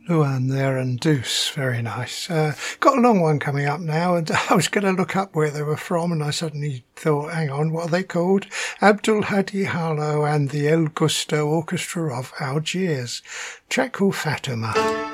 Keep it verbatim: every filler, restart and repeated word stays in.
Luan there and Deuce, very nice. Uh, got a long one coming up now, and I was going to look up where they were from, and I suddenly thought, hang on, what are they called? Abdul Hadi Harlow and the El Gusto Orchestra of Algiers. Track called Fatima.